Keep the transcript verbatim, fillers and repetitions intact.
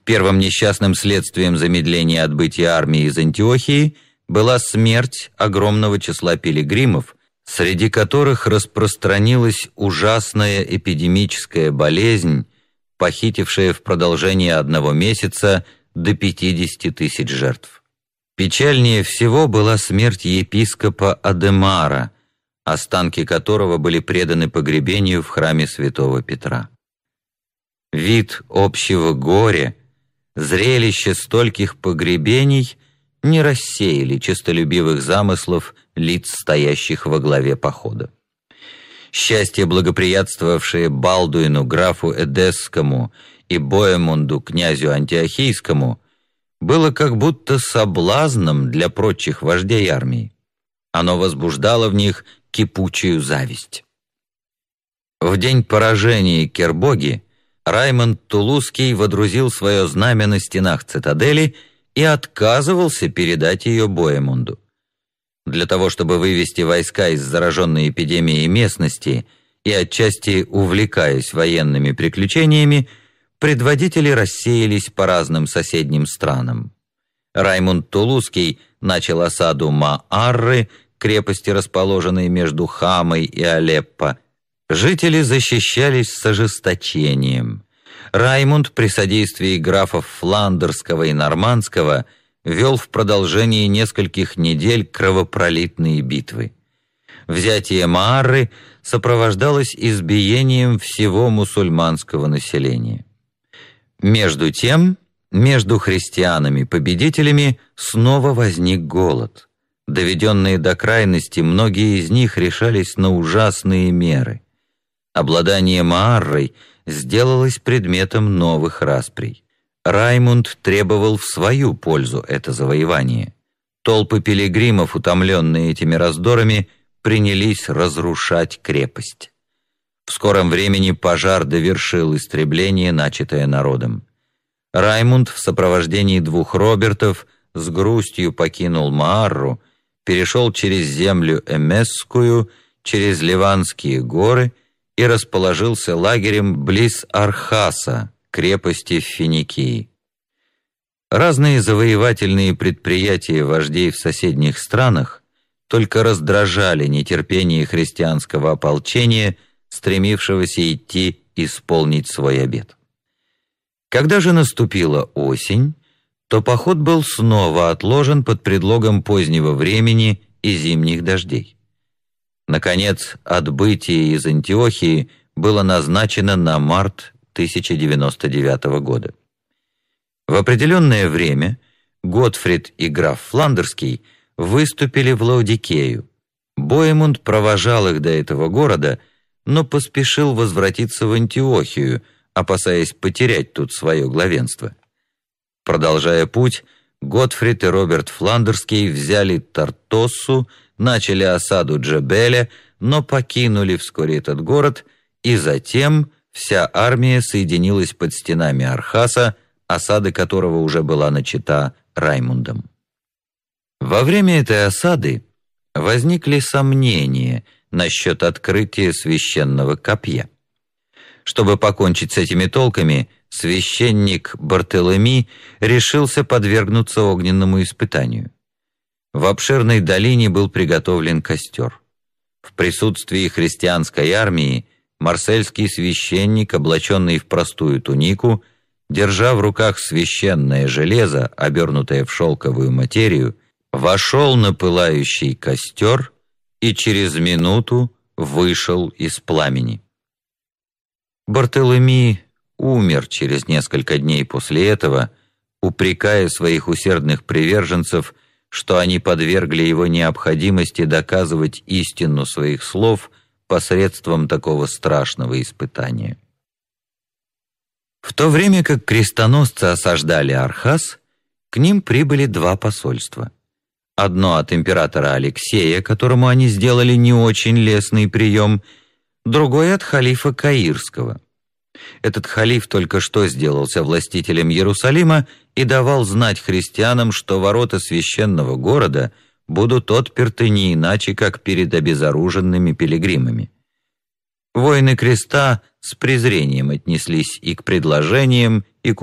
Первым несчастным следствием замедления отбытия армии из Антиохии была смерть огромного числа пилигримов, среди которых распространилась ужасная эпидемическая болезнь, похитившая в продолжении одного месяца до пятидесяти тысяч жертв. Печальнее всего была смерть епископа Адемара, останки которого были преданы погребению в храме святого Петра. Вид общего горя, зрелище стольких погребений не рассеяли честолюбивых замыслов лиц, стоящих во главе похода. Счастье, благоприятствовавшее Балдуину, графу Эдесскому, и Боемунду, князю Антиохийскому, было как будто соблазном для прочих вождей армии. Оно возбуждало в них кипучую зависть. В день поражения Кербоги Раймонд Тулузский водрузил свое знамя на стенах цитадели и отказывался передать ее Боемунду. Для того, чтобы вывести войска из зараженной эпидемией местности и отчасти увлекаясь военными приключениями, предводители рассеялись по разным соседним странам. Раймонд Тулузский начал осаду Маарры, крепости, расположенной между Хамой и Алеппо. Жители защищались с ожесточением. Раймонд при содействии графов Фландерского и Нормандского вел в продолжении нескольких недель кровопролитные битвы. Взятие Маарры сопровождалось избиением всего мусульманского населения. Между тем, между христианами-победителями снова возник голод. Доведенные до крайности, многие из них решались на ужасные меры. Обладание Мааррой сделалось предметом новых расприй. Раймунд требовал в свою пользу это завоевание. Толпы пилигримов, утомленные этими раздорами, принялись разрушать крепость. В скором времени пожар довершил истребление, начатое народом. Раймунд в сопровождении двух Робертов с грустью покинул Маарру, перешел через землю Эмесскую, через Ливанские горы и расположился лагерем близ Архаса, крепости в Финикии. Разные завоевательные предприятия вождей в соседних странах только раздражали нетерпение христианского ополчения, стремившегося идти исполнить свой обет. Когда же наступила осень, то поход был снова отложен под предлогом позднего времени и зимних дождей. Наконец, отбытие из Антиохии было назначено на март тысяча девяносто девятого года. В определенное время Готфрид и граф Фландерский выступили в Лаодикею. Боемунд провожал их до этого города, но поспешил возвратиться в Антиохию, опасаясь потерять тут свое главенство. Продолжая путь, Готфрид и Роберт Фландерский взяли Тартоссу, начали осаду Джебеля, но покинули вскоре этот город, и затем вся армия соединилась под стенами Архаса, осада которого уже была начата Раймундом. Во время этой осады возникли сомнения насчет открытия священного копья. Чтобы покончить с этими толками, священник Бартолеми решился подвергнуться огненному испытанию. В обширной долине был приготовлен костер. В присутствии христианской армии марсельский священник, облаченный в простую тунику, держа в руках священное железо, обернутое в шелковую материю, вошел на пылающий костер и через минуту вышел из пламени. Бартолеми умер через несколько дней после этого, упрекая своих усердных приверженцев, что они подвергли его необходимости доказывать истину своих слов посредством такого страшного испытания. В то время как крестоносцы осаждали Архас, к ним прибыли два посольства. Одно от императора Алексея, которому они сделали не очень лестный прием, другой от халифа Каирского. Этот халиф только что сделался властителем Иерусалима и давал знать христианам, что ворота священного города будут отперты не иначе, как перед обезоруженными пилигримами. Воины креста с презрением отнеслись и к предложениям, и к